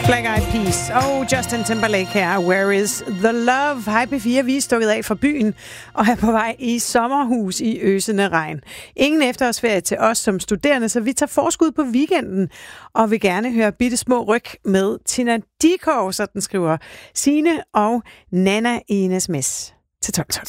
Black Eyed Peas og Justin Timberlake her. Where is the love? Hej P4, vi er stukket af fra byen og er på vej i sommerhus i øsende regn. Ingen efterårsferie til os som studerende, så vi tager forskud på weekenden og vil gerne høre bitte små ryg med Tina Dickow, så den skriver Signe og Nana i en sms til 1212.